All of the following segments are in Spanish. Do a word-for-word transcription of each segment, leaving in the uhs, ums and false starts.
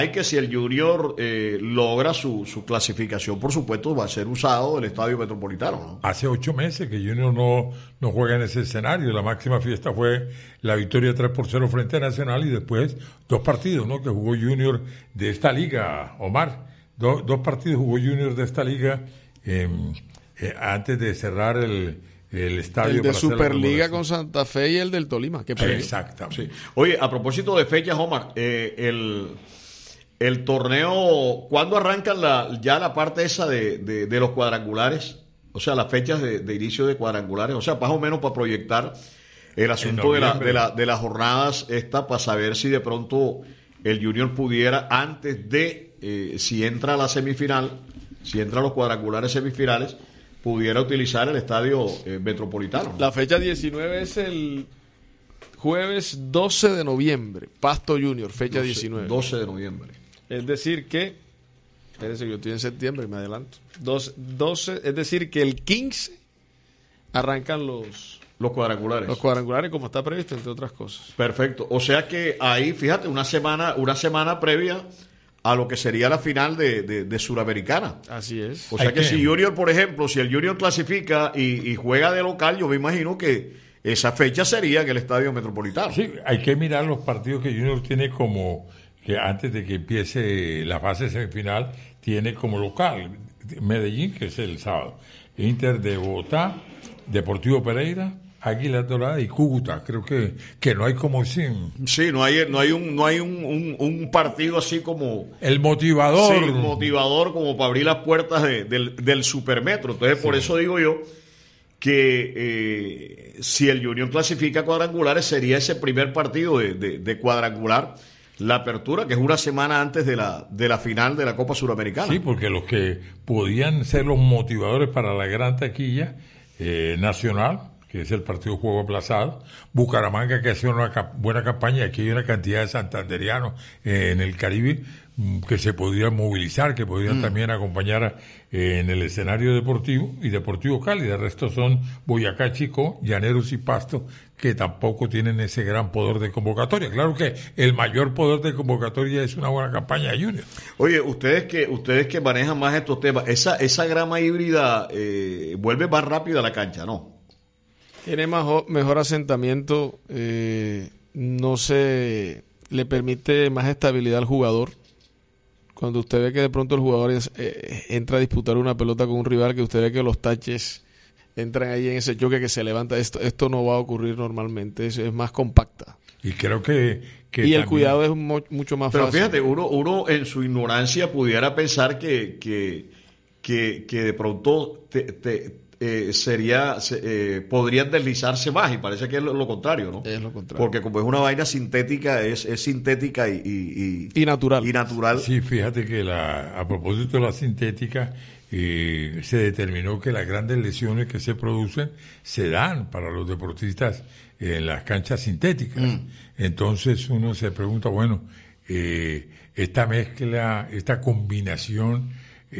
que si el Junior eh, logra su, su clasificación, por supuesto, va a ser usado el Estadio Metropolitano, ¿no? Hace ocho meses que Junior no, no juega en ese escenario. La máxima fiesta fue la victoria tres por cero frente a Nacional y después dos partidos, ¿no?, que jugó Junior de esta liga, Omar. Do, dos partidos jugó Junior de esta liga eh, eh, antes de cerrar el, el estadio. El de Superliga con Santa Fe y el del Tolima. Que Exactamente. Sí. Oye, a propósito de fechas, Omar, eh, el... El torneo, ¿cuándo arrancan la, ya la parte esa de, de, de los cuadrangulares? O sea, las fechas de, de inicio de cuadrangulares. O sea, más o menos para proyectar el asunto de, la, de, la, de las jornadas esta, para saber si de pronto el Junior pudiera, antes de, eh, si entra a la semifinal, si entra a los cuadrangulares semifinales, pudiera utilizar el estadio eh, metropolitano. La fecha diecinueve es el jueves doce de noviembre. Pasto Junior, fecha doce, diecinueve. doce de noviembre. Es decir que, espérense que yo estoy en septiembre, me adelanto. doce, doce, es decir que el quince arrancan los, los cuadrangulares. Los cuadrangulares como está previsto, entre otras cosas. Perfecto. O sea que ahí, fíjate, una semana, una semana previa a lo que sería la final de, de, de Suramericana. Así es. O sea Hay que, que si Junior, por ejemplo, si el Junior clasifica y, y juega de local, yo me imagino que esa fecha sería en el Estadio Metropolitano. Sí, hay que mirar los partidos que Junior tiene como, que antes de que empiece la fase semifinal, tiene como local Medellín, que es el sábado, Inter de Bogotá, Deportivo Pereira, Águilas Doradas y Cúcuta. Creo que, que no hay como sin... Sí, no hay, no hay un, no hay un, un, un partido así como... El motivador. Sí, motivador como para abrir las puertas de, del, del supermetro. Entonces, sí, por eso digo yo que eh, si el Junior clasifica cuadrangulares, sería ese primer partido de, de, de cuadrangular, la apertura, que es una semana antes de la, de la final de la Copa Suramericana. Sí, porque los que podían ser los motivadores para la gran taquilla eh, nacional, que es el partido juego aplazado, Bucaramanga, que hace una cap- buena campaña, aquí hay una cantidad de santanderianos eh, en el Caribe mm, que se podrían movilizar, que podrían mm. también acompañar eh, en el escenario deportivo, y Deportivo Cali. De resto son Boyacá, Chicó, Llaneros y Pasto, que tampoco tienen ese gran poder de convocatoria. Claro que el mayor poder de convocatoria es una buena campaña de Junior. Oye, ustedes que ustedes que manejan más estos temas, esa esa grama híbrida eh, vuelve más rápida a la cancha, ¿no? Tiene mejor, mejor asentamiento, eh, no se le permite más estabilidad al jugador. Cuando usted ve que de pronto el jugador es, eh, entra a disputar una pelota con un rival, que usted ve que los taches entran ahí en ese choque que se levanta, esto esto no va a ocurrir normalmente, es, es más compacta. Y creo que... que y el también... cuidado es mo- mucho más Pero fácil. Pero fíjate, uno, uno en su ignorancia pudiera pensar que, que, que, que de pronto te... te Eh, sería eh, podrían deslizarse más, y parece que es lo, lo contrario, ¿no? Es lo contrario. Porque como es una vaina sintética, es, es sintética y, y, y, y natural. Y natural. Sí, fíjate que la, a propósito de la sintética, eh, se determinó que las grandes lesiones que se producen se dan para los deportistas en las canchas sintéticas. Mm. Entonces uno se pregunta, bueno, eh, esta mezcla, esta combinación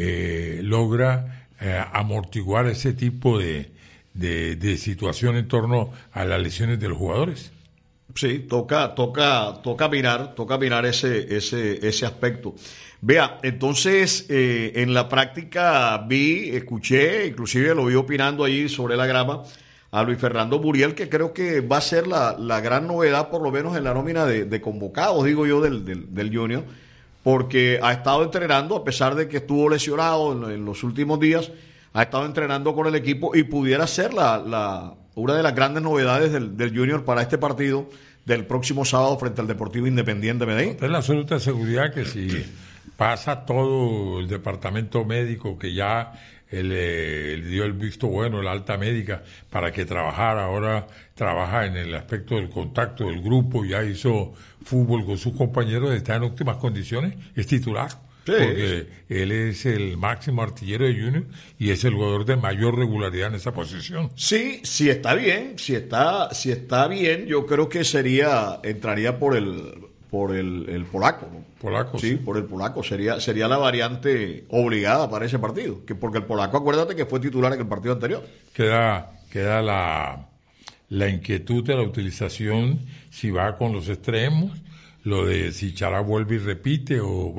eh, logra Eh, amortiguar ese tipo de, de, de situación en torno a las lesiones de los jugadores. Sí, toca, toca, toca mirar, toca mirar ese, ese, ese aspecto. Vea, entonces eh, en la práctica vi, escuché, inclusive lo vi opinando allí sobre la grama a Luis Fernando Muriel, que creo que va a ser la, la gran novedad, por lo menos en la nómina de, de convocados, digo yo, del, del, del Junior, porque ha estado entrenando, a pesar de que estuvo lesionado en, en los últimos días, ha estado entrenando con el equipo y pudiera ser la, la una de las grandes novedades del, del Junior para este partido del próximo sábado frente al Deportivo Independiente Medellín. Es la absoluta seguridad que si pasa todo el departamento médico, que ya le dio el visto bueno, la alta médica, para que trabajara, ahora trabaja en el aspecto del contacto del grupo, ya hizo fútbol con sus compañeros, está en óptimas condiciones, es titular, sí, porque él es el máximo artillero de Junior y es el jugador de mayor regularidad en esa posición. Sí, si está bien, si está, si está bien, yo creo que sería, entraría por el por el, el polaco, ¿no? Polaco, sí, sí, por el polaco, sería sería la variante obligada para ese partido, que porque el polaco, acuérdate que fue titular en el partido anterior. Queda, queda la, la inquietud de la utilización, si va con los extremos, lo de si Chará vuelve y repite o